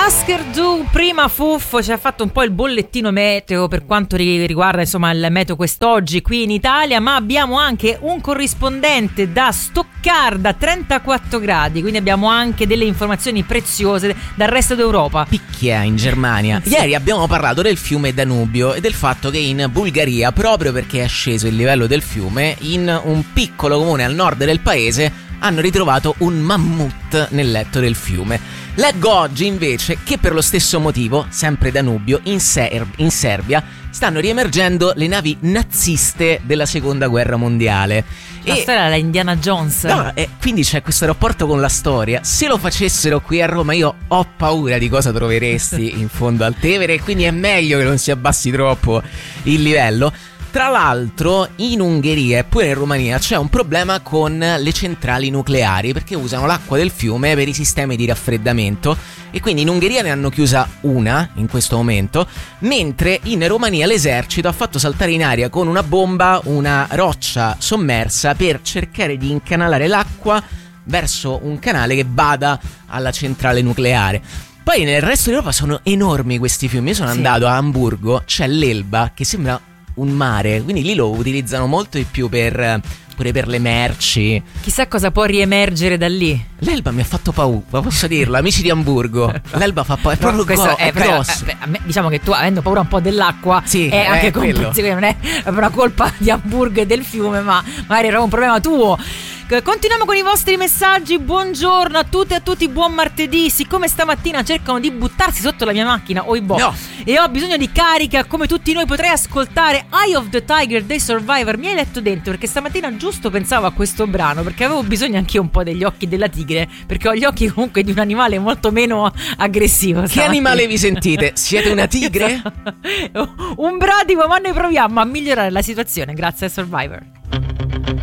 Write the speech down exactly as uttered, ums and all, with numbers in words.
Husker Du, prima Fuffo ci ha fatto un po' il bollettino meteo per quanto riguarda insomma il meteo quest'oggi qui in Italia, ma abbiamo anche un corrispondente da Stoccarda, trentaquattro gradi, quindi abbiamo anche delle informazioni preziose dal resto d'Europa. Picchia in Germania. Sì. Ieri abbiamo parlato del fiume Danubio e del fatto che in Bulgaria, proprio perché è sceso il livello del fiume, in un piccolo comune al nord del paese hanno ritrovato un mammut nel letto del fiume. Leggo oggi invece che per lo stesso motivo, sempre Danubio, in, Ser- in Serbia stanno riemergendo le navi naziste della seconda guerra mondiale. La e... storia è la Indiana Jones. No, e quindi c'è questo rapporto con la storia. Se lo facessero qui a Roma io ho paura di cosa troveresti in fondo al Tevere, quindi è meglio che non si abbassi troppo il livello. Tra l'altro in Ungheria e pure in Romania c'è un problema con le centrali nucleari, perché usano l'acqua del fiume per i sistemi di raffreddamento e quindi in Ungheria ne hanno chiusa una in questo momento, mentre in Romania l'esercito ha fatto saltare in aria con una bomba una roccia sommersa per cercare di incanalare l'acqua verso un canale che vada alla centrale nucleare. Poi nel resto d'Europa sono enormi questi fiumi. Io sono sì. andato a Amburgo, c'è l'Elba che sembra un mare, quindi lì lo utilizzano molto di più per pure per le merci. Chissà cosa può riemergere da lì. L'Elba mi ha fatto paura, posso dirlo, amici di Amburgo. L'Elba fa paura, è proprio questo go- è, è grosso. A me, diciamo che tu, avendo paura un po' dell'acqua, sì, è anche quello. non è una colpa di Amburgo e del fiume, ma magari era un problema tuo. Continuiamo con i vostri messaggi. Buongiorno a tutte e a tutti, buon martedì. Siccome stamattina cercano di buttarsi sotto la mia macchina o i boh, no. e ho bisogno di carica come tutti noi, potrei ascoltare Eye of the Tiger dei Survivor. Mi hai letto dentro perché stamattina giusto pensavo a questo brano, perché avevo bisogno anche un po' degli occhi della tigre, perché ho gli occhi comunque di un animale molto meno aggressivo. Che stamattina. Animale vi sentite? Siete una tigre? Un bradipo, ma noi proviamo a migliorare la situazione grazie a Survivor.